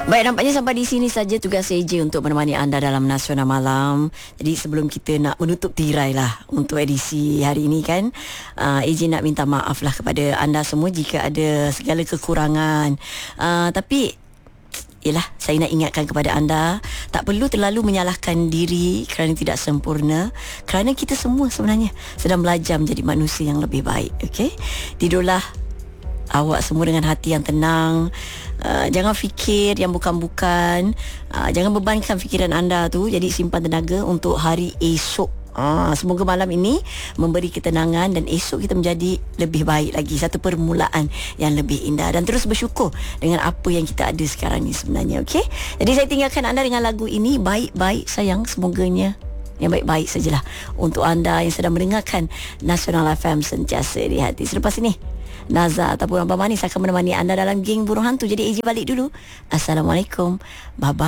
Baik, nampaknya sampai di sini saja tugas AJ untuk menemani anda dalam Nasional Malam. Jadi sebelum kita nak menutup tirai lah untuk edisi hari ini kan, AJ nak minta maaf lah kepada anda semua jika ada segala kekurangan. Tapi ialah, saya nak ingatkan kepada anda, tak perlu terlalu menyalahkan diri kerana tidak sempurna, kerana kita semua sebenarnya sedang belajar menjadi manusia yang lebih baik. Okey, tidurlah awak semua dengan hati yang tenang. Jangan fikir yang bukan-bukan. Jangan bebankan fikiran anda tu. Jadi simpan tenaga untuk hari esok. Semoga malam ini memberi ketenangan dan esok kita menjadi lebih baik lagi, satu permulaan yang lebih indah, dan terus bersyukur dengan apa yang kita ada sekarang ni sebenarnya. Okey, jadi saya tinggalkan anda dengan lagu ini, Baik-Baik Sayang. Semoganya yang baik-baik sajalah untuk anda yang sedang mendengarkan Nasional FM sentiasa di hati. Selepas ini Naza ataupun Abang Manis akan menemani anda dalam geng burung hantu. Jadi AJ balik dulu. Assalamualaikum. Bye-bye.